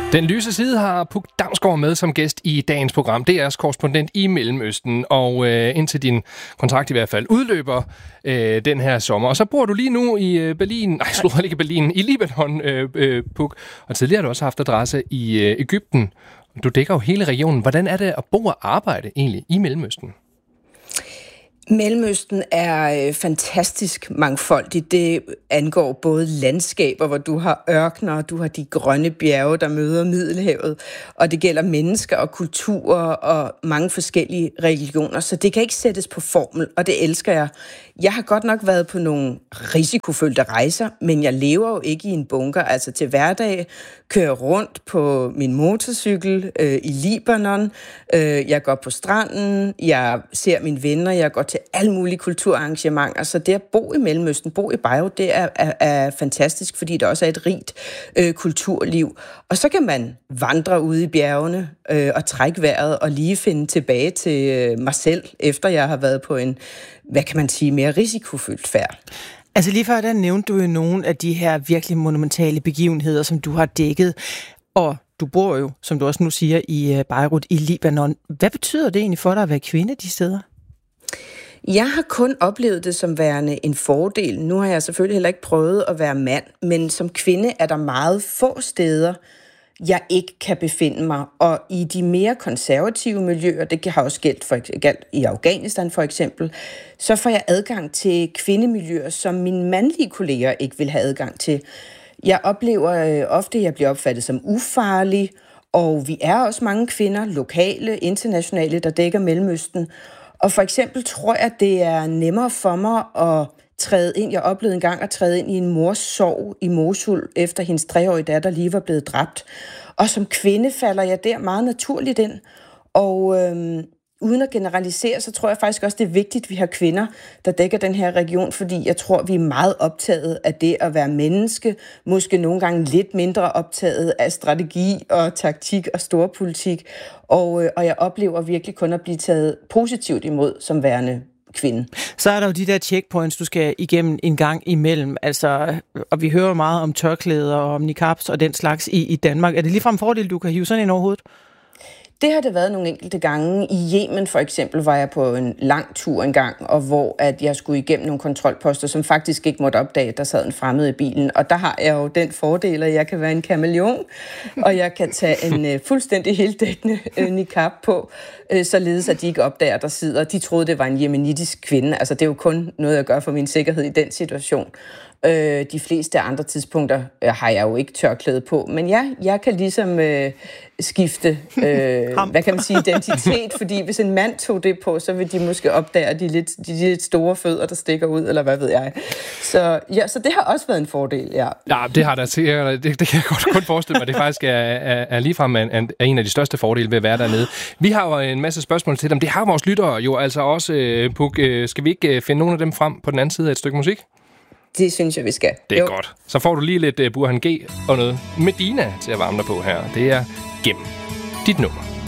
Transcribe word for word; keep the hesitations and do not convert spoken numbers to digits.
Den lyse side har Puk Damsgaard med som gæst i dagens program. D R's korrespondent i Mellemøsten, og øh, indtil din kontrakt i hvert fald udløber øh, den her sommer. Og så bor du lige nu i øh, Berlin, nej, slår ikke Berlin, i Libanon, øh, øh, Puk. Og tidligere har du også haft adresse i øh, Egypten. Du dækker jo hele regionen. Hvordan er det at bo og arbejde egentlig i Mellemøsten? Mellemøsten er øh, fantastisk mangfoldigt. Det angår både landskaber, hvor du har ørkener, du har de grønne bjerge, der møder Middelhavet, og det gælder mennesker og kulturer og mange forskellige religioner, så det kan ikke sættes på formel, og det elsker jeg. Jeg har godt nok været på nogle risikofyldte rejser, men jeg lever jo ikke i en bunker. Altså til hverdag kører rundt på min motorcykel øh, i Libanon, øh, jeg går på stranden, jeg ser mine venner, jeg går til alle mulige kulturarrangementer. Så det at bo i Mellemøsten, bo i Beirut, det er, er, er fantastisk, fordi der også er et rigt øh, kulturliv. Og så kan man vandre ude i bjergene øh, og trække vejret og lige finde tilbage til øh, mig selv, efter jeg har været på en, hvad kan man sige, mere risikofyldt færd. Altså lige før, der nævnte du jo nogle af de her virkelig monumentale begivenheder, som du har dækket. Og du bor jo, som du også nu siger, i Beirut i Libanon. Hvad betyder det egentlig for dig at være kvinde de steder? Jeg har kun oplevet det som værende en fordel. Nu har jeg selvfølgelig heller ikke prøvet at være mand, men som kvinde er der meget få steder, jeg ikke kan befinde mig. Og i de mere konservative miljøer, det har også gældt, for, gældt i Afghanistan for eksempel, så får jeg adgang til kvindemiljøer, som mine mandlige kolleger ikke vil have adgang til. Jeg oplever øh, ofte, at jeg bliver opfattet som ufarlig, og vi er også mange kvinder, lokale, internationale, der dækker Mellemøsten. Og for eksempel tror jeg, at det er nemmere for mig at træde ind. Jeg oplevede engang at træde ind i en mors sorg i Mosul, efter hendes treårige datter lige var blevet dræbt. Og som kvinde falder jeg der meget naturligt ind. Og øhm, uden at generalisere, så tror jeg faktisk også, det er vigtigt, at vi har kvinder, der dækker den her region, fordi jeg tror, vi er meget optaget af det at være menneske, måske nogle gange lidt mindre optaget af strategi og taktik og storpolitik. Og, øh, og jeg oplever virkelig kun at blive taget positivt imod som værende kvinde. Så er der jo de der checkpoints, du skal igennem en gang imellem. Altså, og vi hører meget om tørklæder og om niqabs og den slags i, i Danmark. Er det ligefrem en fordel, du kan hive sådan en overhovedet? Det har det været nogle enkelte gange. I Yemen for eksempel var jeg på en lang tur engang, og hvor at jeg skulle igennem nogle kontrolposter, som faktisk ikke måtte opdage, at der sad en fremmed i bilen. Og der har jeg jo den fordel, at jeg kan være en kameleon, og jeg kan tage en uh, fuldstændig heldækkende uh, niqab på, uh, således at de ikke opdager, at der sidder. De troede, det var en jemenitisk kvinde. Altså det er jo kun noget, jeg gør for min sikkerhed i den situation. Øh, de fleste andre tidspunkter øh, har jeg jo ikke tørklæde på, men ja, jeg kan ligesom øh, skifte, øh, hvad kan man sige, identitet, fordi hvis en mand tog det på, så vil de måske opdage de lidt, de lidt store fødder, der stikker ud, eller hvad ved jeg. Så, ja, så det har også været en fordel, ja. Ja, det har der det, det kan jeg godt kun forestille mig, det faktisk er, er, er ligefrem en, er en af de største fordele ved at være dernede. Vi har jo en masse spørgsmål til dem, det har vores lyttere jo altså også, øh, Puk. Øh, skal vi ikke finde nogle af dem frem på den anden side af et stykke musik? Det synes jeg, vi skal. Det er jo. godt. Så får du lige lidt uh, Burhan G og noget Medina til at varme dig på her. Det er Gem dit nummer.